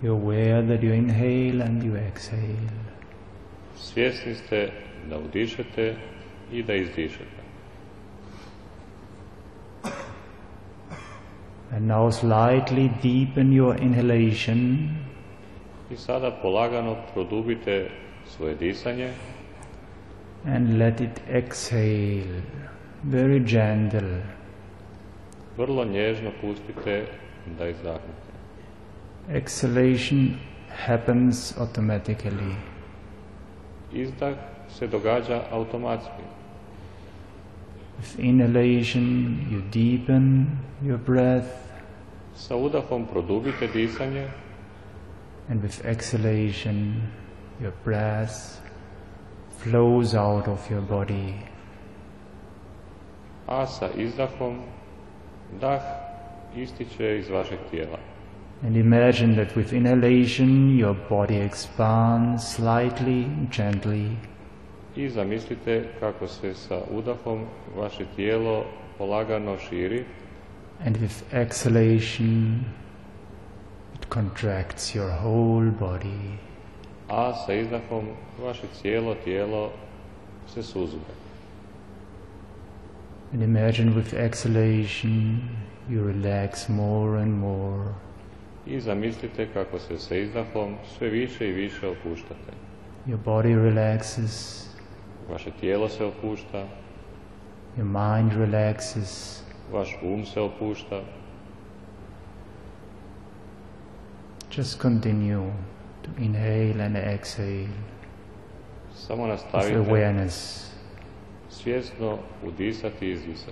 You're aware that you inhale and you exhale. Svjesni ste da udišete i da izdišete. And now slightly deepen your inhalation. I sada polagano produbite svoje disanje. And let it exhale, very gentle. Vrlo nježno pustite da izdahnete. Exhalation happens automatically. Izdah se događa automatski. With inhalation you deepen your breath. Sa udahom produbite disanje. And with exhalation your breath flows out of your body. A sa izdahom dah ističe iz vašeg tijela. And imagine that with inhalation your body expands slightly, gently. I zamislite kako se sa udahom vaše tijelo polagano širi. And with exhalation it contracts your whole body. A sa izdahom vaše cijelo tijelo se suzuje. And imagine with exhalation you relax more and more. I zamislite kako se sa izdahom sve više i više opuštate. Your body relaxes. Vaše tijelo se opušta. Your mind relaxes. Vaš se opušta. Just continue to inhale and exhale. Samo with nastavite awareness. svjesno udisati i izdisati.